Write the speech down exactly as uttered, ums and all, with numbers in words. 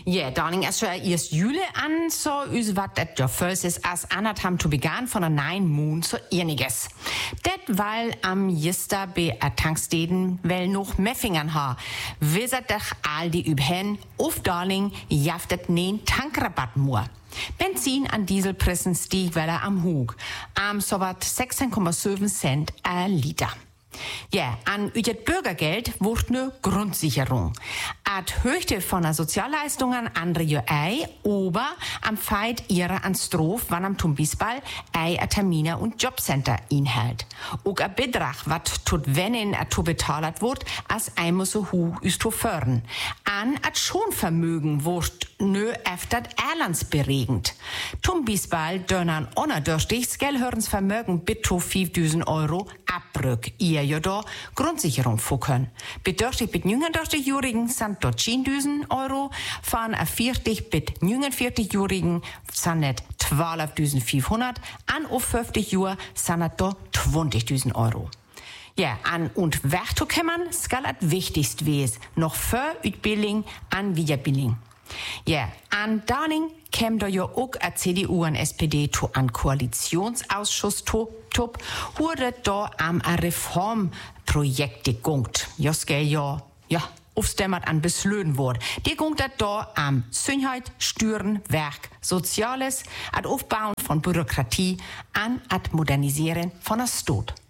Ja, Darling, als wir erst Jule an, so ist was das ja first ist, als Annat haben zu begann von einer neuen Moon so einiges. Det weil am Jister bei a Tanksteden wel noch Meffingern ha. Wisset doch all die übhen, auf Darling, jaftet nen Tankrabatt nur. Benzin an Dieselpressen stieg weller am Hug. Am so wat sechzehn Komma sieben Cent a Liter. Ja, an üjet Bürgergeld wurde ne Grundsicherung. Ad Höchte von der Sozialleistungen andere jo ei, ober am Feit ihrer an Strof, wann am Tumbisball ei a Termine und Jobcenter inhalt. Ook a Bedrag, wat tut wenn in a to betalert wird, as einmal so hu ist to fördern. An ad Schonvermögen wurst nö öftert erlands beregend. Tumbisball dönnern onerdürstig, skellhörens Vermögen bit to fünftausend Euro abrück. Ihr jo da Grundsicherung fucken. Bedürftig mit jüngendurchtig-Jährigen sind dort zehntausend Euro, von a vierzig mit jüngendvierzig-Jährigen sind net zwölftausendfünfhundert, an auf fünfzig Jahre sind dort zwanzigtausend Euro. Ja, an und Werktokämmern skal at wichtigst wes, noch für Utbildung an Wiederbildung. Ja, an Darling käm da ja auch a C D U und S P D to an Koalitionsausschuss to, top, wurde da am a Reformprojekte gungt. Joske ja, ja, aufstemmert an beslöden wurde. Die gungt da am Sühnheit, Stüren, Werk, Soziales, ad Aufbauen von Bürokratie, an ad Modernisieren von der Stot.